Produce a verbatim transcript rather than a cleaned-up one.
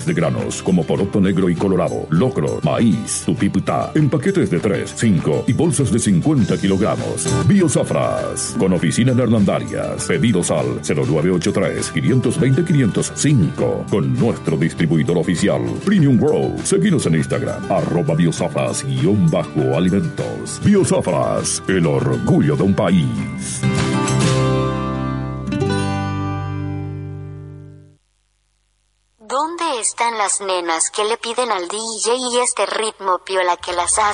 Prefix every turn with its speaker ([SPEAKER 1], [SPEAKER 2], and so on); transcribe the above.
[SPEAKER 1] de granos como poroto negro y colorado, locro, maíz, tupiputá, en paquetes de tres, cinco y bolsas de cincuenta kilogramos. Biosafras, con oficina en Hernandarias. Pedidos al cero nueve ocho tres, cinco dos cero, cinco cero cinco con nuestro distribuidor oficial Premium Grow. Seguinos en Instagram, arroba biosafras guión bajo alimentos. Biosafras, el orgullo de un país.
[SPEAKER 2] ¿Dónde están las nenas que le piden al D J y este ritmo piola que las hace